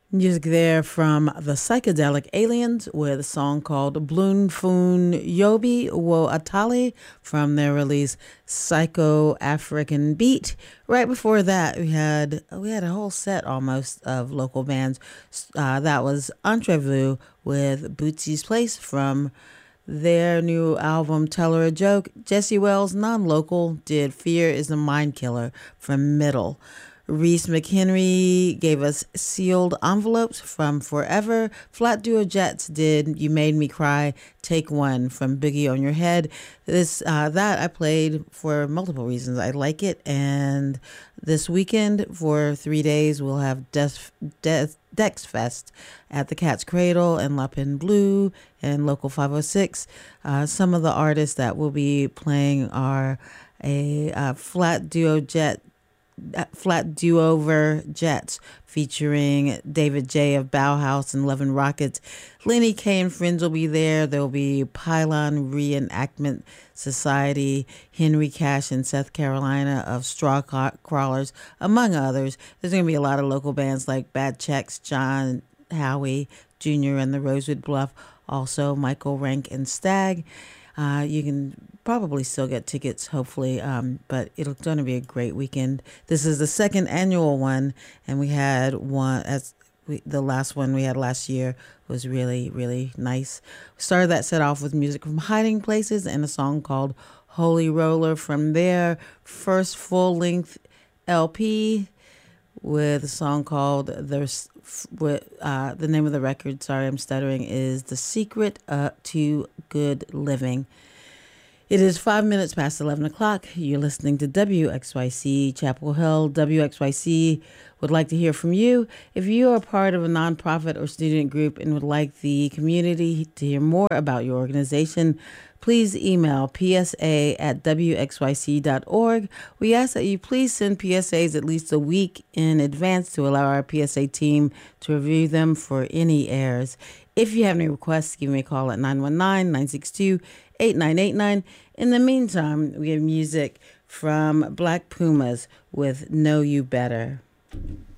Music there from the Psychedelic Aliens with a song called Bloon Foon Yobi Wo Atali from their release Psycho African Beat. Right before that, we had a whole set almost of local bands. That was Entrevue with Bootsy's Place from their new album Tell Her a Joke. Jesse Wells, non-local, did Fear is a Mind Killer from Middle. Reese McHenry gave us Sealed Envelopes from Forever. Flat Duo Jets did You Made Me Cry, Take One from Boogie on Your Head. That I played for multiple reasons. I like it, and this weekend for 3 days we'll have Dex Fest at the Cat's Cradle and La Pen Blue and Local 506. Some of the artists that will be playing are a Flat Do-Over Jets featuring David J. of Bauhaus and Love and Rockets. Lenny K and friends will be there. There will be Pylon Reenactment Society, Henry Cash and Seth Carolina of Straw Crawlers, among others. There's going to be a lot of local bands like Bad Checks, John Howie Jr. and the Rosewood Bluff, also Michael Rank and Stag. You can probably still get tickets, hopefully, but it's going to be a great weekend. This is the second annual one, and we had one the last one we had last year was really, really nice. We started that set off with music from Hiding Places and a song called Holy Roller from their first full-length LP with a song called the name of the record, sorry I'm stuttering, is The Secret to Good Living. It is 5 minutes past 11 o'clock. You're listening to WXYC Chapel Hill. WXYC would like to hear from you. If you are part of a nonprofit or student group and would like the community to hear more about your organization, please email psa@wxyc.org. We ask that you please send PSAs at least a week in advance to allow our PSA team to review them for any errors. If you have any requests, give me a call at 919-962-8989. In the meantime, we have music from Black Pumas with Know You Better.